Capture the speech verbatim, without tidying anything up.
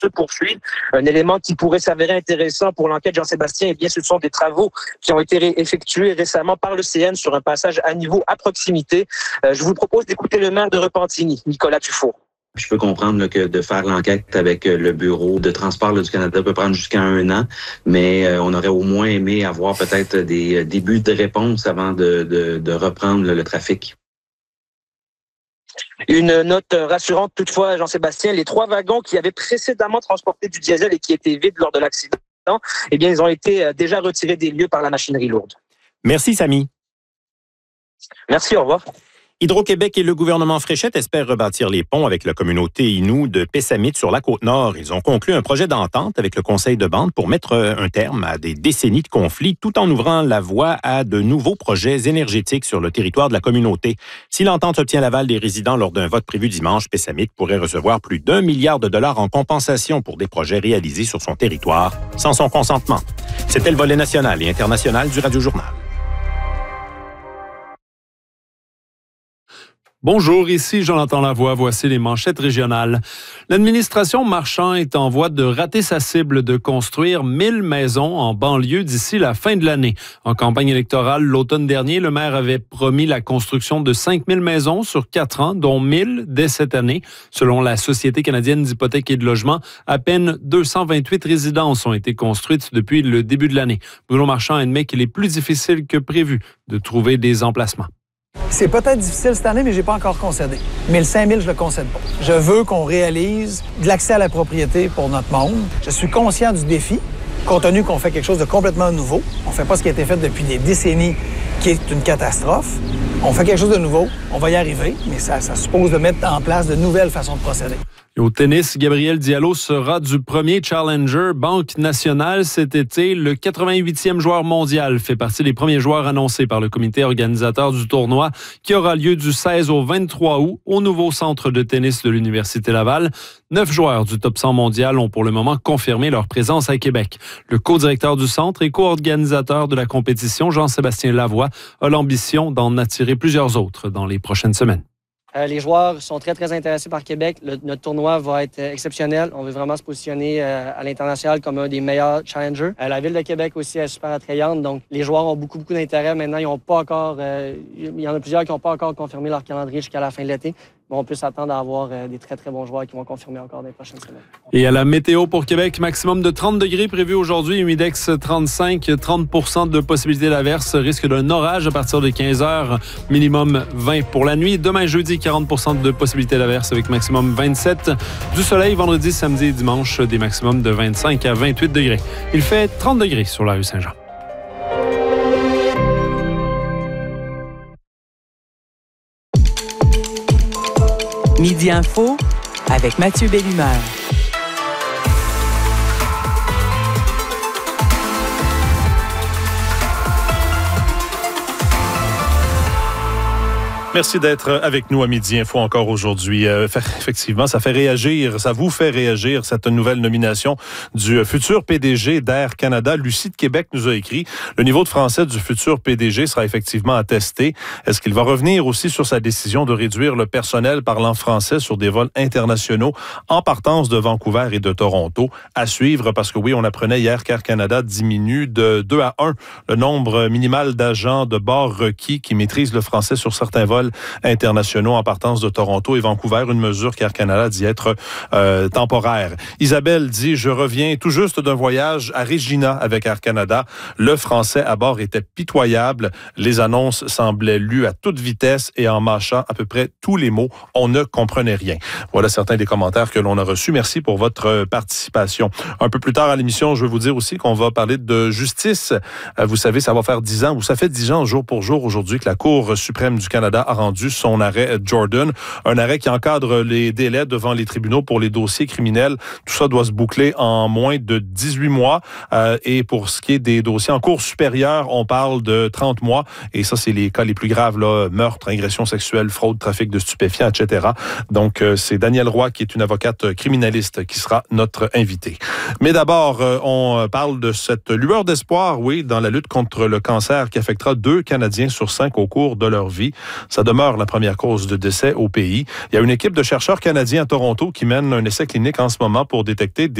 se poursuivent. Un élément qui pourrait s'avérer intéressant pour l'enquête, Jean-Sébastien, eh bien, ce sont des travaux qui ont été ré- effectués récemment par le C N sur un passage à niveau à proximité. Euh, je vous propose d'écouter le maire de Repentigny, Nicolas Dufour. Je peux comprendre là, que de faire l'enquête avec le Bureau de transport là, du Canada peut prendre jusqu'à un an, mais euh, on aurait au moins aimé avoir peut-être des débuts de réponse avant de, de, de reprendre là, le trafic. Une note rassurante toutefois, Jean-Sébastien, les trois wagons qui avaient précédemment transporté du diesel et qui étaient vides lors de l'accident, eh bien, ils ont été déjà retirés des lieux par la machinerie lourde. Merci, Samy. Merci, au revoir. Hydro-Québec et le gouvernement Fréchette espèrent rebâtir les ponts avec la communauté Innu de Pessamit sur la Côte-Nord. Ils ont conclu un projet d'entente avec le conseil de bande pour mettre un terme à des décennies de conflits tout en ouvrant la voie à de nouveaux projets énergétiques sur le territoire de la communauté. Si l'entente obtient l'aval des résidents lors d'un vote prévu dimanche, Pessamit pourrait recevoir plus d'un milliard de dollars en compensation pour des projets réalisés sur son territoire sans son consentement. C'était le volet national et international du Radio-Journal. Bonjour, ici Jonathan Lavoie, voici les manchettes régionales. L'administration Marchand est en voie de rater sa cible de construire mille maisons en banlieue d'ici la fin de l'année. En campagne électorale, l'automne dernier, le maire avait promis la construction de cinq mille maisons sur quatre ans, dont mille dès cette année. Selon la Société canadienne d'hypothèques et de logement, à peine deux cent vingt-huit résidences ont été construites depuis le début de l'année. Bruno Marchand admet qu'il est plus difficile que prévu de trouver des emplacements. C'est peut-être difficile cette année, mais j'ai pas encore concédé. Mais le cinq mille, je le concède pas. Je veux qu'on réalise de l'accès à la propriété pour notre monde. Je suis conscient du défi, compte tenu qu'on fait quelque chose de complètement nouveau. On fait pas ce qui a été fait depuis des décennies, qui est une catastrophe. On fait quelque chose de nouveau. On va y arriver, mais ça, ça suppose de mettre en place de nouvelles façons de procéder. Et au tennis, Gabriel Diallo sera du premier Challenger Banque Nationale cet été. Le quatre-vingt-huitième joueur mondial fait partie des premiers joueurs annoncés par le comité organisateur du tournoi qui aura lieu du seize au vingt-trois août au nouveau centre de tennis de l'Université Laval. Neuf joueurs du top cent mondial ont pour le moment confirmé leur présence à Québec. Le co-directeur du centre et co-organisateur de la compétition, Jean-Sébastien Lavoie, a l'ambition d'en attirer plusieurs autres dans les prochaines semaines. Euh, les joueurs sont très, très intéressés par Québec. Le, notre tournoi va être exceptionnel. On veut vraiment se positionner euh, à l'international comme un des meilleurs challengers. Euh, la ville de Québec aussi est super attrayante. Donc, les joueurs ont beaucoup, beaucoup d'intérêt. Maintenant, ils ont pas encore... Euh, il y en a plusieurs qui n'ont pas encore confirmé leur calendrier jusqu'à la fin de l'été. Mais on peut s'attendre à avoir euh, des très, très bons joueurs qui vont confirmer encore dans les prochaines semaines. Et à la météo pour Québec, maximum de trente degrés prévu aujourd'hui. Humidex trente-cinq, trente pour cent de possibilité d'averse. Risque d'un orage à partir de quinze heures. Minimum vingt pour la nuit. Demain, jeudi, quarante pour cent de possibilité d'averse avec maximum vingt-sept. Du soleil vendredi, samedi et dimanche, des maximums de vingt-cinq à vingt-huit degrés. Il fait trente degrés sur la rue Saint-Jean. Midi Info avec Mathieu Bellumeur. Merci d'être avec nous à Midi Info encore aujourd'hui. Euh, effectivement, ça fait réagir, ça vous fait réagir cette nouvelle nomination du futur P D G d'Air Canada. Lucie de Québec nous a écrit « Le niveau de français du futur P D G sera effectivement attesté. Est-ce qu'il va revenir aussi sur sa décision de réduire le personnel parlant français sur des vols internationaux en partance de Vancouver et de Toronto? À suivre, parce que oui, on apprenait hier qu'Air Canada diminue de deux à un le nombre minimal d'agents de bord requis qui maîtrisent le français sur certains vols internationaux en partance de Toronto et Vancouver, une mesure qu'Air Canada dit être euh, temporaire. Isabelle dit « Je reviens tout juste d'un voyage à Regina avec Air Canada. Le français à bord était pitoyable. Les annonces semblaient lues à toute vitesse et en mâchant à peu près tous les mots. On ne comprenait rien. » Voilà certains des commentaires que l'on a reçus. Merci pour votre participation. Un peu plus tard à l'émission, je vais vous dire aussi qu'on va parler de justice. Vous savez, ça va faire dix ans, ou ça fait dix ans jour pour jour aujourd'hui que la Cour suprême du Canada a rendu son arrêt Jordan, un arrêt qui encadre les délais devant les tribunaux pour les dossiers criminels. Tout ça doit se boucler en moins de dix-huit mois. Euh, et pour ce qui est des dossiers en cour supérieure, on parle de trente mois. Et ça, c'est les cas les plus graves, là, meurtre, agression sexuelle, fraude, trafic de stupéfiants, et cetera. Donc, euh, c'est Danielle Roy, qui est une avocate criminaliste, qui sera notre invitée. Mais d'abord, euh, on parle de cette lueur d'espoir, oui, dans la lutte contre le cancer qui affectera deux Canadiens sur cinq au cours de leur vie. Ça demeure la première cause de décès au pays. Il y a une équipe de chercheurs canadiens à Toronto qui mène un essai clinique en ce moment pour détecter des